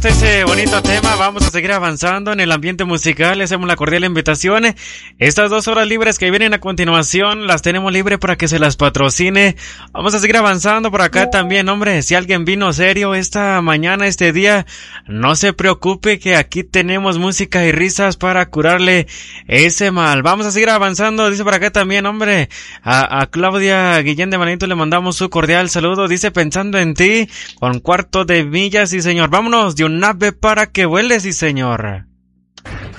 Ese bonito tema, vamos a seguir avanzando en el ambiente musical, le hacemos la cordial invitación. Estas 2 horas libres que vienen a continuación las tenemos libre para que se las patrocine. Vamos a seguir avanzando por acá también, hombre, si alguien vino serio esta mañana, este día, no se preocupe que aquí tenemos música y risas para curarle ese mal. Vamos a seguir avanzando, dice por acá también, hombre, a Claudia Guillén de Manito le mandamos su cordial saludo, dice pensando en ti, con cuarto de millas, sí señor, vámonos de un ave para que vuele, sí señor.